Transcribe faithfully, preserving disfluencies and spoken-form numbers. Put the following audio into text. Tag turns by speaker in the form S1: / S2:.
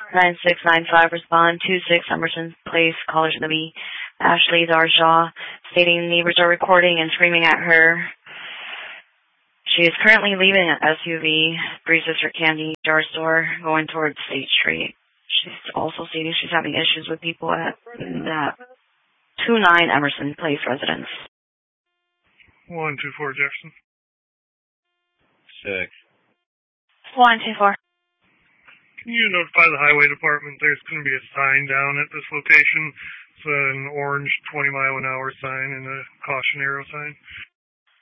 S1: nine six nine five, respond two six Emerson Place, caller to be Ashley Darshaw, stating neighbors are recording and screaming at her. She is currently leaving an S U V, Three Sister Candy Jar Store, going towards State Street. She's also stating she's having issues with people at that two nine Emerson Place residence.
S2: one two four Jefferson.
S3: Six.
S1: one two four.
S2: Can you notify the highway department there's going to be a sign down at this location? It's an orange twenty mile an hour sign and a caution arrow sign.